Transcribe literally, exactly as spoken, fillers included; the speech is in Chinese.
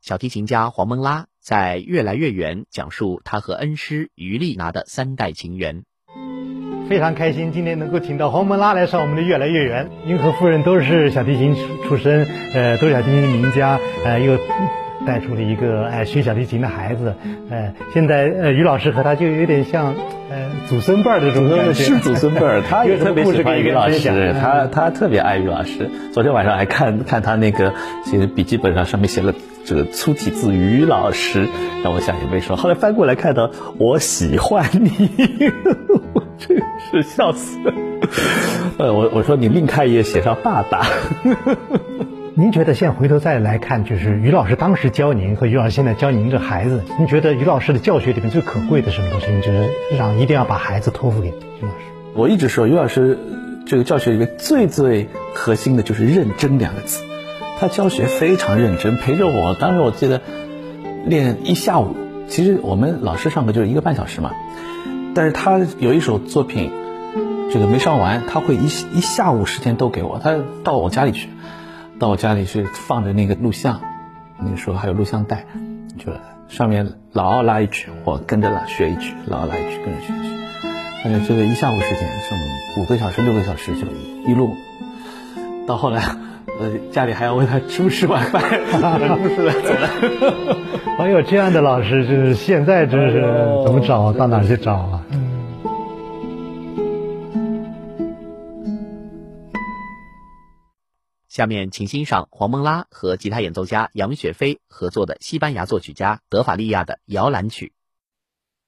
小提琴家黄蒙拉在《越来越远》讲述他和恩师于丽娜的三代情缘。 非常开心今天能够请到黄蒙拉来上我们的《越来越远》。银河夫人都是小提琴出出身，呃，都是小提琴名家，呃，又带出了一个哎、呃、学小提琴的孩子，呃，现在呃于老师和他就有点像呃祖孙辈儿的这种感觉， 是祖孙辈儿，他也特别喜欢于老师，他他特别爱于老师。昨天晚上还看看他那个，其实笔记本上上面写了这个粗体字于老师，让我想也没说。后来翻过来看到我喜欢你，我真是笑死了。呃，我我说你另开一页写上爸爸。 您觉得现在回头再来看，就是于老师当时教您和于老师现在教您这孩子，您觉得于老师的教学里面最可贵的是什么东西？您觉得让一定要把孩子托付给于老师？ 我一直说于老师这个教学里面最最核心的就是认真两个字。他教学非常认真，陪着我，当时我记得练一下午，其实我们老师上课就是一个半小时嘛，但是他有一首作品这个没上完，他会一一下午时间都给我，他到我家里去到我家里去放着那个录像，那个时候还有录像带，就上面老奥拉一曲，我跟着老学一曲，老奥拉一曲跟着学一曲，但是这个一下午时间，这五个小时六个小时就一路，到后来呃家里还要问他吃不吃晚饭，不吃了走了。 哎呦，这样的老师就是现在真是怎么找，到哪去找啊？ 下面请欣赏黄蒙拉和吉他演奏家杨雪飞合作的西班牙作曲家德法利亚的摇篮曲。